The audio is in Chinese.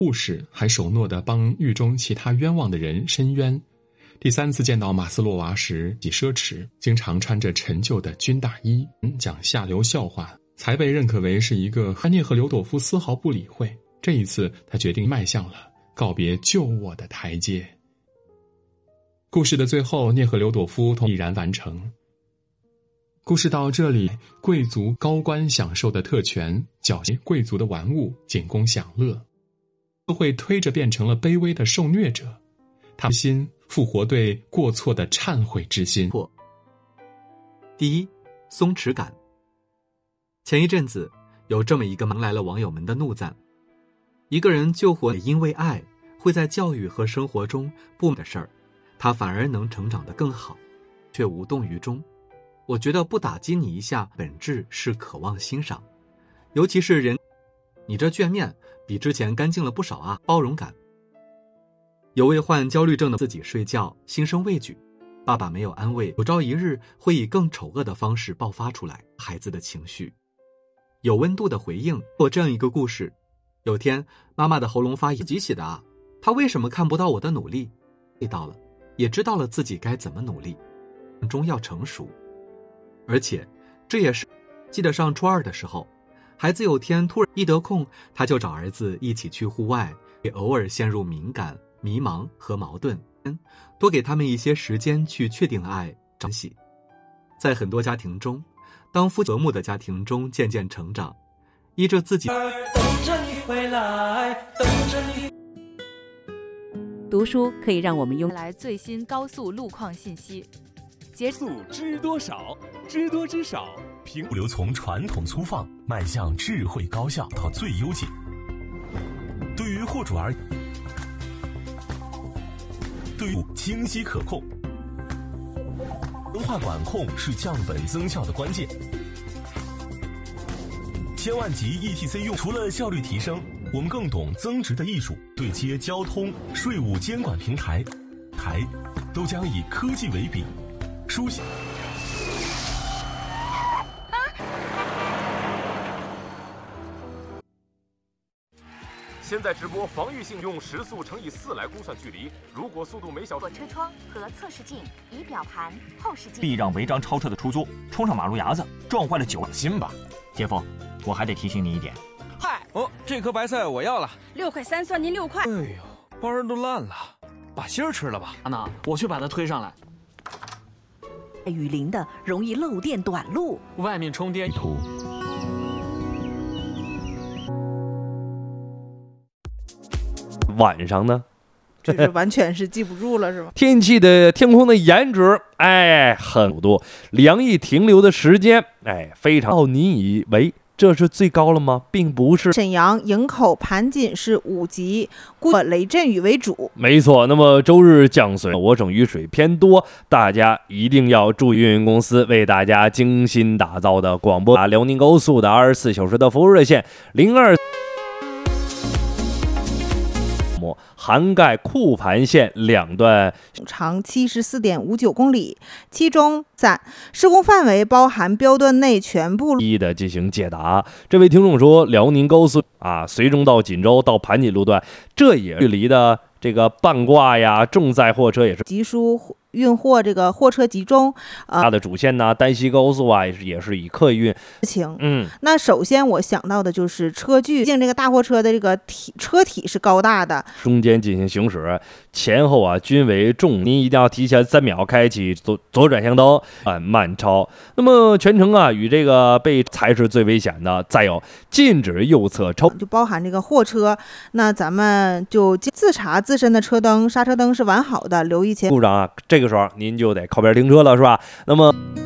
护士还守诺地帮狱中其他冤枉的人申冤。第3次见到马斯洛娃时，极奢侈，经常穿着陈旧的军大衣，讲下流笑话，才被认可为是一个。涅赫留朵夫丝毫不理会，这一次他决定迈向了告别旧我的台阶。故事的最后，涅赫留朵夫毅然完成。故事到这里，贵族高官享受的特权，缴械贵族的玩物，仅供享乐，社会推着变成了卑微的受虐者，他们心复活对过错的忏悔之心。 第一，松弛感。前一阵子有这么一个忙来了网友们的怒赞：一个人救活也因为爱，会在教育和生活中不的事儿，他反而能成长得更好，却无动于衷。我觉得不打击你一下，本质是渴望欣赏，尤其是人，你这卷面比之前干净了不少啊，包容感。有位患焦虑症的自己睡觉，心生畏惧，爸爸没有安慰，有朝一日会以更丑恶的方式爆发出来，孩子的情绪。有温度的回应或这样一个故事：有天妈妈的喉咙发炎，急起的啊，她为什么看不到我的努力？遇到了，也知道了自己该怎么努力，终要成熟。而且这也是记得上初2的时候，孩子有天突然一得空，他就找儿子一起去户外，也偶尔陷入敏感、迷茫和矛盾，多给他们一些时间去确定爱关系。在很多家庭中，当夫妻和睦的家庭中渐渐成长，依着自己等着你回来，等着你。 读书可以让我们拥来最新高速路况信息， 速知多少，知多知少。 物流从传统粗放迈向智慧高效到最优解。对于货主而言，对于清晰可控，文化管控是降本增效的关键。千万级 ETC 用除了效率提升，我们更懂增值的艺术。对接交通、税务监管平台，都将以科技为笔，书写。 现在直播防御性，用时速乘以4来估算距离。如果速度每小时， 车窗和测试镜、仪表盘、后视镜， 避让违章超车的出租，冲上马路牙子，撞坏了9心吧。姐夫，我还得提醒你一点。 嗨，这颗白菜我要了 ，6块3算您6块。 哎呦，包儿都烂了，把芯儿吃了吧。 安娜，我去把它推上来。 雨淋的容易漏电短路， 外面充电图。 晚上呢， 这是完全是记不住了，是吧？ 天空的颜值，很多，凉意停留的时间，非常。你以为这是最高了吗？并不是。 沈阳、营口、盘锦是5级，故雷阵雨为主。 没错。那么周日降水，我省雨水偏多，大家一定要注意。运营公司为大家精心打造的广播，辽宁高速的24小时的服务热线02。涵盖库盘线2段， 长74.59公里，其中3施工范围包含标段内全部一的进行解答。这位听众说，辽宁高速绥中到锦州到盘锦路段，这也距离的这个半挂呀，重载货车也是集疏运货，这个货车集中， 它的主线呢，丹西高速也是以客运行。那首先我想到的就是车距，毕竟这个大货车的这个车体是高大的， 中间进行行驶，前后均为重，您一定要提前3秒开启左转向灯，慢超。那么全程与这个才是最危险的。再有，禁止右侧超， 就包含这个货车，那咱们就自查自身的车灯、刹车灯是完好的，留意前故障这个时候您就得靠边停车了，是吧？那么